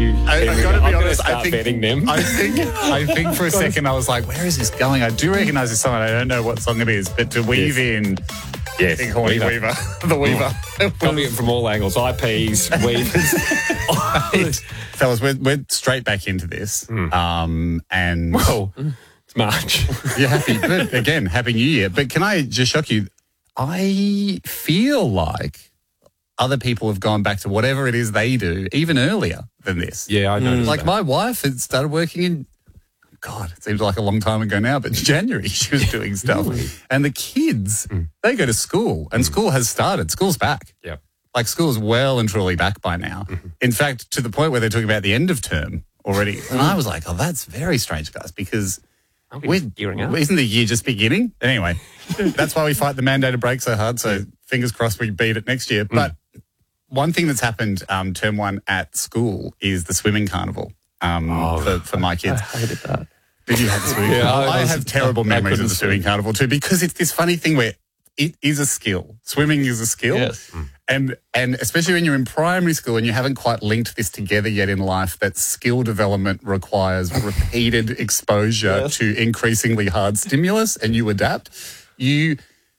I got to be honest. Start betting them. I think for a second I was like, where is this going? I do recognise this song. I don't know what song it is, but to weave in. Yes, Big horny Weaver. The Weaver. Coming in from all angles, IPs, Weavers. Fellas, we're straight back into this. And Well, it's March. you're happy. But again, Happy New Year. But can I just shock you? I feel like other people have gone back to whatever it is they do even earlier than this. Yeah, I know. Like my wife had started working in, God, it seems like a long time ago now, but January she was doing stuff. And the kids, they go to school and school has started. School's back. Yeah. Like school's well and truly back by now. In fact, to the point where they're talking about the end of term already. And I was like, oh, that's very strange, guys, because we're gearing up. Isn't the year just beginning? Anyway, that's why we fight the mandated break so hard. So fingers crossed we beat it next year. But one thing that's happened term one at school is the swimming carnival for my kids. I hated that. Did you have the swimming Yeah, carnival? I I have terrible memories of the swimming carnival too, because it's this funny thing where it is a skill. Swimming is a skill. Yes. And especially when you're in primary school and you haven't quite linked this together yet in life, that skill development requires repeated exposure to increasingly hard stimulus, and you adapt. You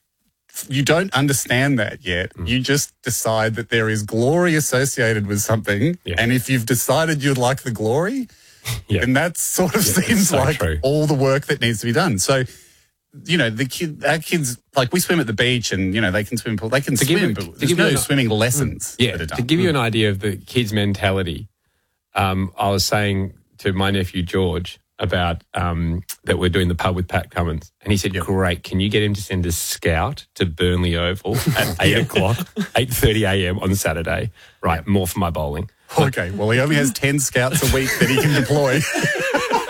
don't understand that yet. You just decide that there is glory associated with something. Yeah. And if you've decided you'd like the glory, then that sort of seems so like true. all the work that needs to be done. So, you know, our kids, like we swim at the beach and, you know, they can swim, but there's no swimming lessons. Yeah, that are done. to give you an idea of the kids' mentality, I was saying to my nephew George about that we're doing the pub with Pat Cummins, and he said, great, can you get him to send a scout to Burnley Oval at 8 o'clock, 8:30 a.m. on Saturday? Right, more for my bowling. Okay, well, he only has 10 scouts a week that he can deploy.